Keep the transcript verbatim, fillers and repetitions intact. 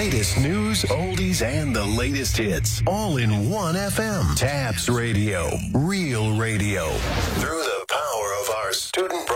greatest news, oldies, and the latest hits, all in one F M. Tabs Radio, real radio. Through the power of our student